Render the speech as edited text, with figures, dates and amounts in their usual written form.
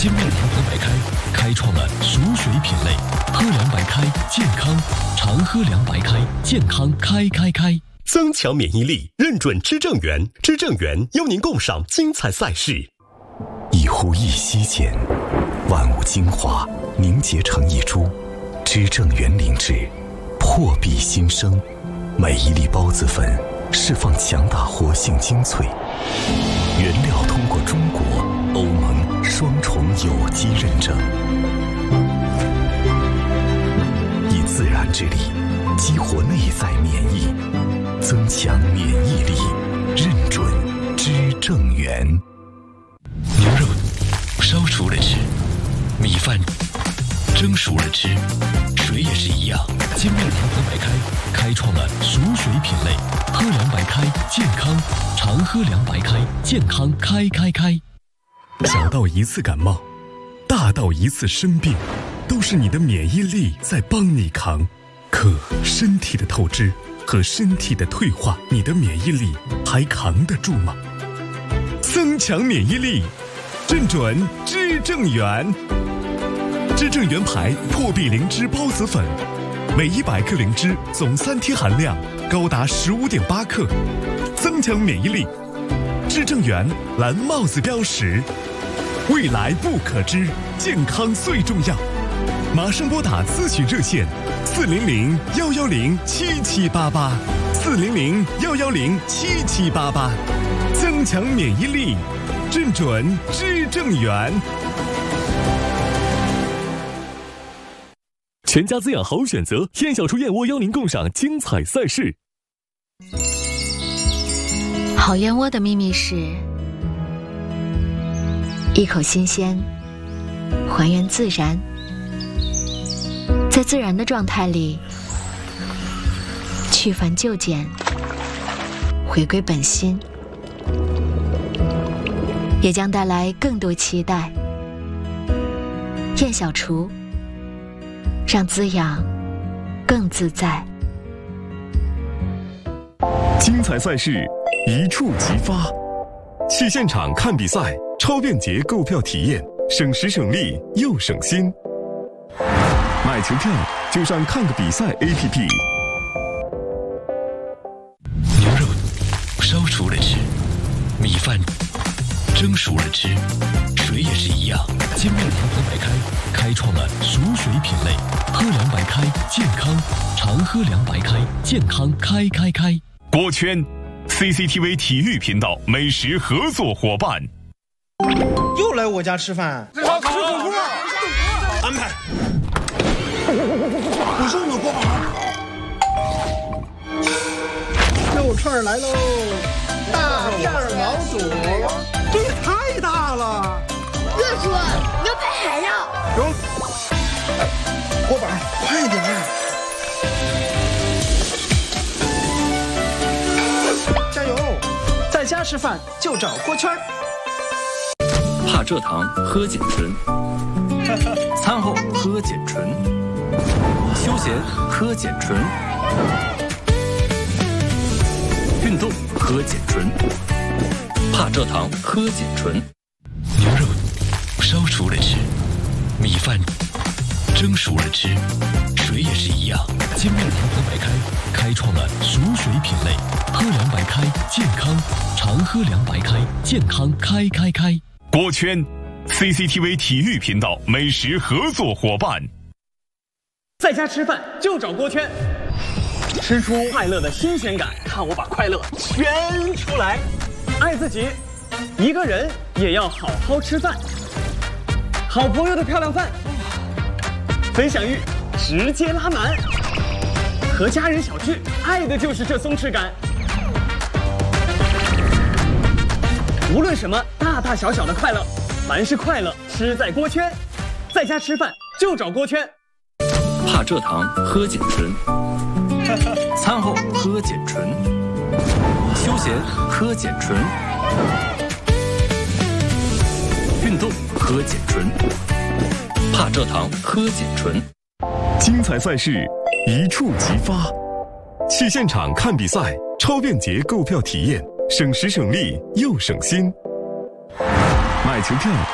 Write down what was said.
金面长河百开，开创了熟水品类。喝凉白开，健康，常喝凉白开，健康开。 增强免疫力，认准知正源，知正源邀您共赏精彩赛事。 一呼一吸间，万物精华凝结成一株，知正源灵芝，破壁新生。每一粒孢子粉释放强大活性精粹，原料通过中国、欧盟双重有机认证，以自然之力激活内在免疫，增强免疫力，认准知正源。 牛肉烧熟了吃，米饭蒸熟了吃，水也是一样。金面长河百开，开创了熟水品类。喝凉白开，健康，常喝凉白开，健康开。 小到一次感冒，大到一次生病，都是你的免疫力在帮你扛。可身体的透支和身体的退化，你的免疫力还扛得住吗？增强免疫力，认准知正源。知正源牌破壁灵芝孢子粉，每100克灵芝总3天含量高达15.8克，增强免疫力。知正源蓝帽子标识，未来不可知，健康最重要。马上拨打咨询热线400-110-7788，400-110-7788，增强免疫力，认准知正源。 全家滋养好选择，燕小厨燕窝邀您共赏精彩赛事。 好燕窝的秘密是一口新鲜，还原自然，在自然的状态里去繁就简，回归本心，也将带来更多期待。燕小厨，让滋养更自在。 精彩赛事一触即发，去现场看比赛，超便捷购票体验，省时省力又省心。买球票就上看个比赛 APP。 牛肉烧熟了吃，米饭蒸熟了吃，水也是一样。金面长河百开，开创了熟水品类。喝凉白开，健康，常喝凉白开，健康开。 锅圈 CCTV 体育频道美食合作伙伴。 又来我家吃饭，吃火锅，安排。我说我锅巴，肉串来喽，大片毛肚，这也太大了。 哥说牛排海肉。 中，锅巴，快点。加油！在家吃饭就找锅圈。 怕蔗糖喝碱醇，餐后喝碱醇，休闲喝碱醇，运动喝碱醇，怕蔗糖喝碱醇。 牛肉烧熟了吃，米饭蒸熟了吃，水也是一样。金面长河百开，开创了熟水品类。喝凉白开，健康，常喝凉白开，健康开。 锅圈 CCTV 体育频道美食合作伙伴。 在家吃饭就找锅圈，吃出快乐的新鲜感，看我把快乐圈出来。爱自己，一个人也要好好吃饭。好朋友的漂亮饭，分享欲直接拉满。和家人小聚，爱的就是这松弛感。无论什么大大小小的快乐，凡是快乐吃在锅圈。在家吃饭就找锅圈。 怕蔗糖喝碱醇，餐后喝碱醇，休闲喝碱醇，运动喝碱醇，怕蔗糖喝碱醇。 精彩赛事一触即发，去现场看比赛，超便捷购票体验，省时省力又省心。买球票